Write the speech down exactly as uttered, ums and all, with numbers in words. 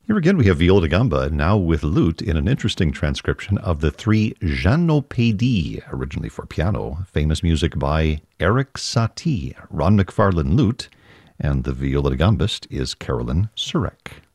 Here again we have viola da gamba, now with lute, in an interesting transcription of the three Jeannoppédies, originally for piano, famous music by Erik Satie, Ron McFarlane lute, and the viola da gambist is Carolyn Surek.